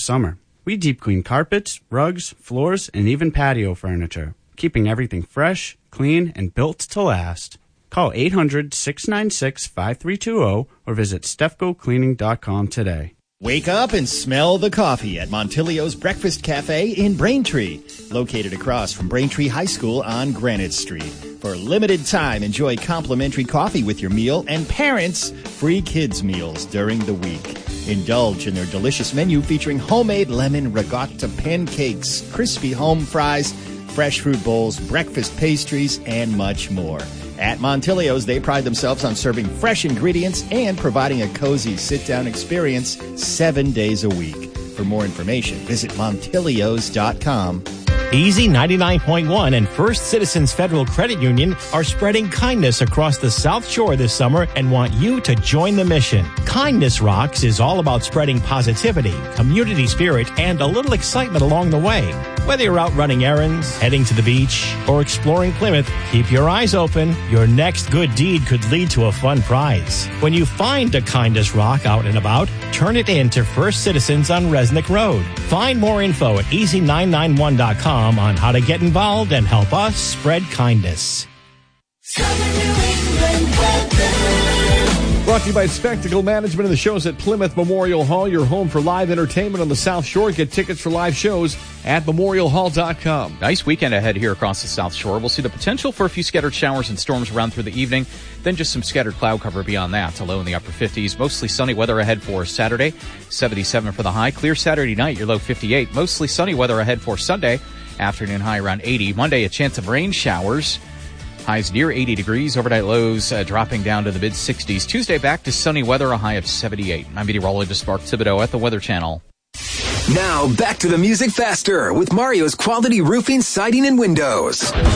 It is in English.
summer. We deep clean carpets, rugs, floors, and even patio furniture, keeping everything fresh, clean, and built to last. Call 800-696-5320 or visit stefcocleaning.com today. Wake up and smell the coffee at Montilio's Breakfast Cafe in Braintree, located across from Braintree High School on Granite Street. For a limited time, enjoy complimentary coffee with your meal and parents, free kids meals during the week. Indulge in their delicious menu featuring homemade lemon ricotta pancakes, crispy home fries, fresh fruit bowls, breakfast pastries, and much more. At Montilio's, they pride themselves on serving fresh ingredients and providing a cozy sit-down experience 7 days a week. For more information, visit Montilios.com. Easy 99.1 and First Citizens Federal Credit Union are spreading kindness across the South Shore this summer and want you to join the mission. Kindness Rocks is all about spreading positivity, community spirit, and a little excitement along the way. Whether you're out running errands, heading to the beach, or exploring Plymouth, keep your eyes open. Your next good deed could lead to a fun prize. When you find a Kindness Rock out and about, turn it in to First Citizens on Resnick Road. Find more info at easy991.com on how to get involved and help us spread kindness. Brought to you by Spectacle Management of the shows at Plymouth Memorial Hall, your home for live entertainment on the South Shore. Get tickets for live shows at memorialhall.com. Nice weekend ahead here across the South Shore. We'll see the potential for a few scattered showers and storms around through the evening, then just some scattered cloud cover beyond that. A low in the upper 50s. Mostly sunny weather ahead for Saturday, 77 for the high. Clear Saturday night, your low 58. Mostly sunny weather ahead for Sunday, afternoon high around 80. Monday, a chance of rain showers. Highs near 80 degrees. Overnight lows dropping down to the mid-60s. Tuesday, back to sunny weather, a high of 78. I'm meteorologist Mark Thibodeau at the Weather Channel. Now, back to the music faster with Mario's Quality Roofing, Siding, and Windows.